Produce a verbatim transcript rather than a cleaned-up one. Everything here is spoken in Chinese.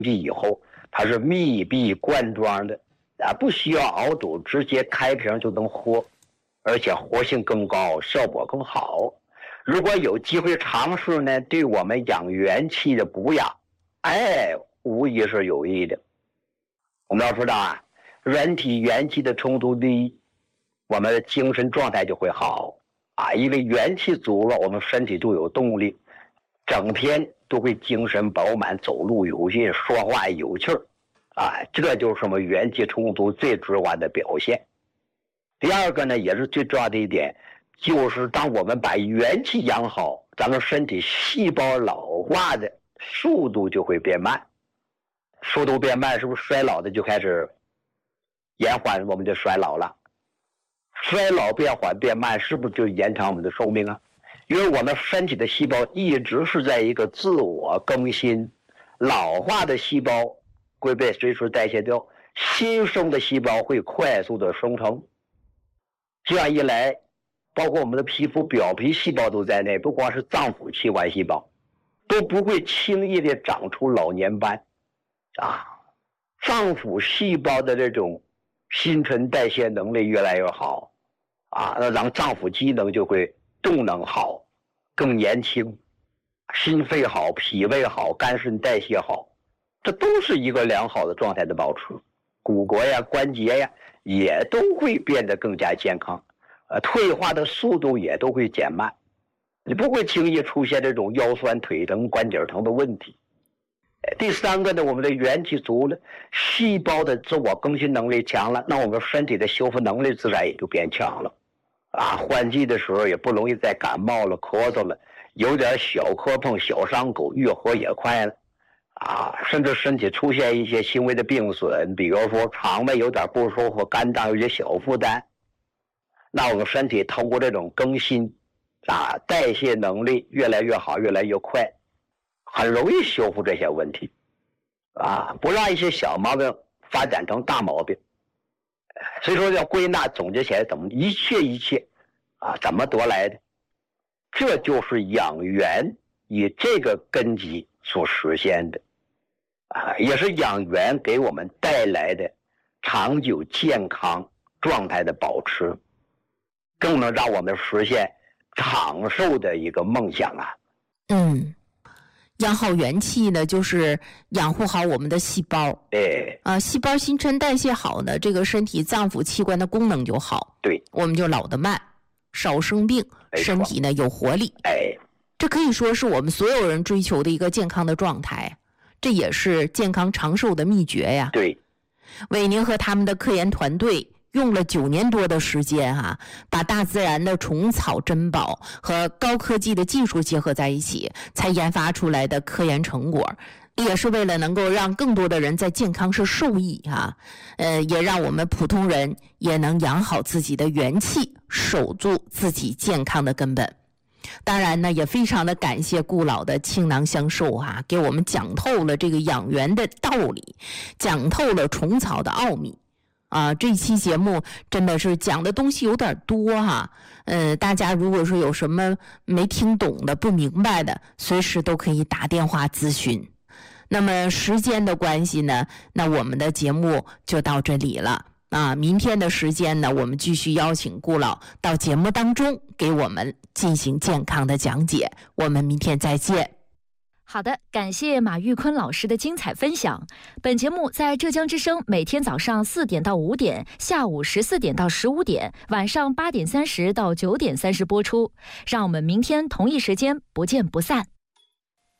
剂以后，它是密闭罐装的啊，不需要熬煮，直接开瓶就能喝，而且活性更高，效果更好。如果有机会尝试呢，对我们养元气的补养，哎，无疑是有益的。我们要知道啊，人体元气的充足低，我们的精神状态就会好啊，因为元气足了，我们身体就有动力，整天都会精神饱满，走路有劲，说话有气儿啊，这就是什么元气充足最直观的表现。第二个呢，也是最重要的一点，就是当我们把元气养好，咱们身体细胞老化的速度就会变慢。速度变慢，是不是衰老的就开始延缓，我们就衰老了？衰老变缓变慢，是不是就延长我们的寿命啊？因为我们身体的细胞一直是在一个自我更新，老化的细胞会被随时代谢掉，新生的细胞会快速的生成。这样一来，包括我们的皮肤表皮细胞都在内，不光是脏腑器官细胞，都不会轻易的长出老年斑啊。脏腑细胞的这种新陈代谢能力越来越好啊，那让脏腑机能就会动能好，更年轻，心肺好，脾胃好，肝肾代谢好，这都是一个良好的状态的保持。骨骼呀、关节呀也都会变得更加健康，呃，退化的速度也都会减慢，你不会轻易出现这种腰酸腿疼、关节疼的问题。第三个呢，我们的元气足了，细胞的自我更新能力强了，那我们身体的修复能力自然也就变强了啊。换季的时候也不容易再感冒了、咳嗽了，有点小磕碰、小伤口愈合也快了啊。甚至身体出现一些轻微的病损，比如说肠胃有点不舒服、肝脏有些小负担，那我们身体通过这种更新啊，代谢能力越来越好，越来越快，很容易修复这些问题啊，不让一些小毛病发展成大毛病。所以说要归纳总结起来，怎么一切一切啊，怎么得来的？这就是养元以这个根基所实现的啊，也是养元给我们带来的长久健康状态的保持，更能让我们实现长寿的一个梦想啊。 嗯。养好元气呢，就是养护好我们的细胞。 对， 啊、呃，细胞新陈代谢好呢，这个身体脏腑器官的功能就好。 对， 我们就老得慢，少生病，身体呢有活力。 哎， 这可以说是我们所有人追求的一个健康的状态，这也是健康长寿的秘诀呀。 对， 韦宁和他们的科研团队用了九年多的时间哈、啊，把大自然的虫草珍宝和高科技的技术结合在一起，才研发出来的科研成果，也是为了能够让更多的人在健康上受益啊，呃，也让我们普通人也能养好自己的元气，守住自己健康的根本。当然呢，也非常的感谢顾老的倾囊相授啊，给我们讲透了这个养元的道理，讲透了虫草的奥秘。啊，这期节目真的是讲的东西有点多哈、啊，呃，大家如果说有什么没听懂的、不明白的，随时都可以打电话咨询。那么时间的关系呢，那我们的节目就到这里了啊。明天的时间呢，我们继续邀请顾老到节目当中给我们进行健康的讲解。我们明天再见。 好的，感谢马玉坤老师的精彩分享。本节目在浙江之声每天早上四点到五点，下午十四点到十五点，晚上八点三十到九点三十播出。让我们明天同一时间不见不散。